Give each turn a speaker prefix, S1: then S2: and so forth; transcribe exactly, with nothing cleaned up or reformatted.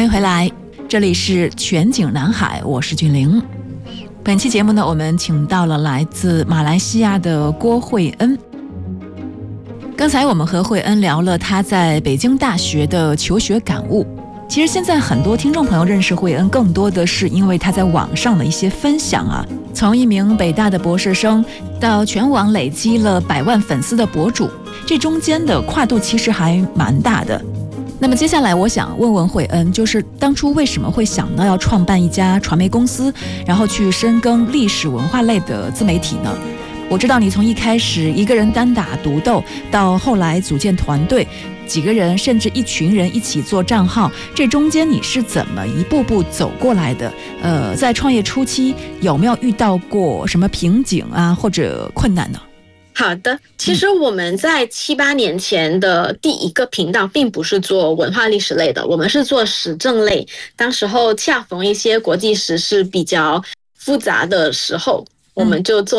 S1: 欢迎回来，这里是全景南海，我是俊玲。本期节目呢，我们请到了来自马来西亚的郭慧恩。刚才我们和慧恩聊了她在北京大学的求学感悟。其实现在很多听众朋友认识慧恩，更多的是因为她在网上的一些分享啊，从一名北大的博士生到全网累积了百万粉丝的博主，这中间的跨度其实还蛮大的。那么接下来我想问问慧恩，就是当初为什么会想到要创办一家传媒公司，然后去深耕历史文化类的自媒体呢？我知道你从一开始一个人单打独斗，到后来组建团队，几个人甚至一群人一起做账号，这中间你是怎么一步步走过来的？呃，在创业初期有没有遇到过什么瓶颈啊，或者困难呢？
S2: 好的，其实我们在七八年前的第一个频道并不是做文化历史类的，我们是做时政类。当时候恰逢一些国际时事比较复杂的时候，我们就做